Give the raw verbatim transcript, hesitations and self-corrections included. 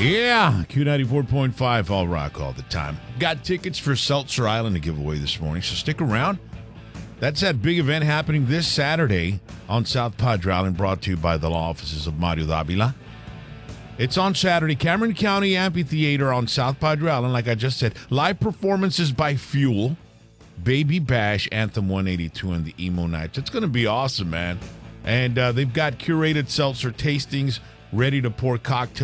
Yeah, Q ninety-four point five, all rock all the time. Got tickets for Seltzer Island to give away this morning, so stick around. That's that big event happening this Saturday on South Padre Island, brought to you by the law offices of Mario Davila. It's on Saturday, Cameron County Amphitheater on South Padre Island, like I just said. Live performances by Fuel, Baby Bash, Anthem one eighty-two, and the Emo Nights. It's going to be awesome, man. And uh, they've got curated seltzer tastings, ready to pour cocktails.